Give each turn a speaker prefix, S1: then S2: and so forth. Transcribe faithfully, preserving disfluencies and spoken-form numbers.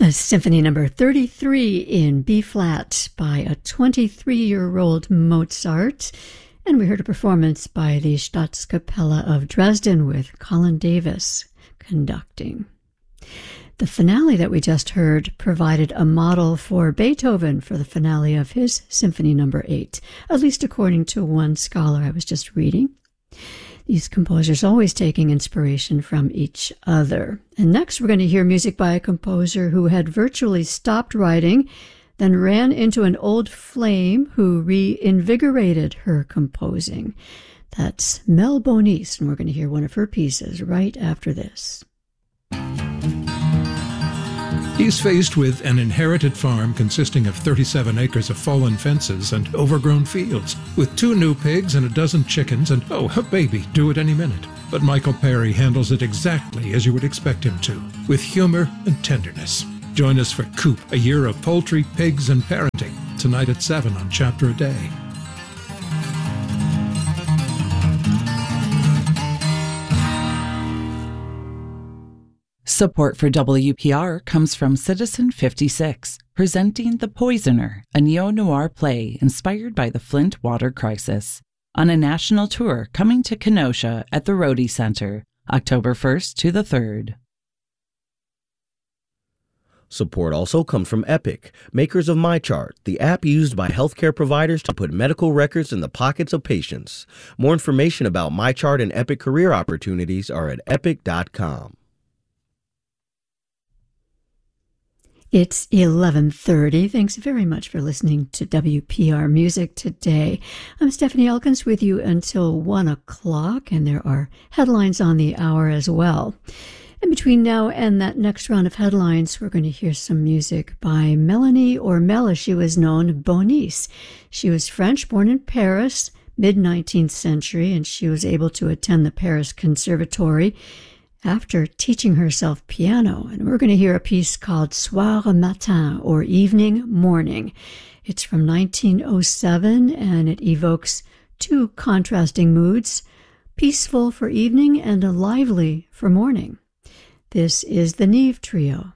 S1: Symphony number thirty-three in B-flat by a twenty-three-year-old Mozart. And we heard a performance by the Staatskapelle of Dresden with Colin Davis conducting. The finale that we just heard provided a model for Beethoven for the finale of his Symphony number eight, at least according to one scholar I was just reading. These composers always taking inspiration from each other. And next we're going to hear music by a composer who had virtually stopped writing, then ran into an old flame who reinvigorated her composing. That's Mel Bonis, and we're going to hear one of her pieces right after this.
S2: He's faced with an inherited farm consisting of thirty-seven acres of fallen fences and overgrown fields, with two new pigs and a dozen chickens and, oh, a baby due at any minute. But Michael Perry handles it exactly as you would expect him to, with humor and tenderness. Join us for Coop, a year of poultry, pigs, and parenting, tonight at seven on Chapter a Day.
S3: Support for W P R comes from Citizen fifty-six, presenting The Poisoner, a neo-noir play inspired by the Flint water crisis, on a national tour coming to Kenosha at the Rhodey Center, October first to the third.
S4: Support also comes from Epic, makers of MyChart, the app used by healthcare providers to put medical records in the pockets of patients. More information about MyChart and Epic career opportunities are at epic dot com.
S1: It's eleven thirty. Thanks very much for listening to W P R Music today. I'm Stephanie Elkins with you until one o'clock, and there are headlines on the hour as well. And between now and that next round of headlines, we're going to hear some music by Melanie, or Mel as she was known, Bonis. She was French, born in Paris, mid-nineteenth century, and she was able to attend the Paris Conservatory after teaching herself piano. And we're going to hear a piece called Soir Matin, or Evening Morning. It's from nineteen oh seven, and it evokes two contrasting moods, peaceful for evening and lively for morning. This is the Neve Trio.